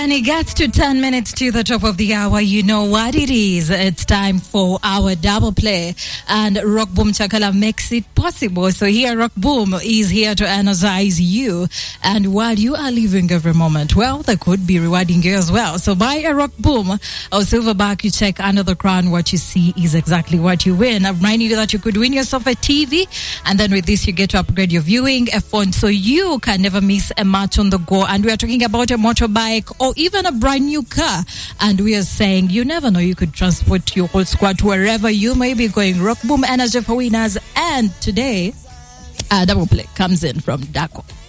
When it gets to 10 minutes to the top of the hour, you know what it is. It's time for our double play. And Rock Boom Chakala makes it possible. So here, Rock Boom is here to energize you. And while you are living every moment, well, they could be rewarding you as well. So buy a Rock Boom or Silverback, you check under the crown. What you see is exactly what you win. I'm reminding you that you could win yourself a TV. And then with this, you get to upgrade your viewing, a phone, so you can never miss a match on the go. And we are talking about a motorbike or even a brand new car. And we are saying you never know, you could transport your whole squad to wherever you may be going. Rock Boom Energy for winners. And today, double play comes in from Daco.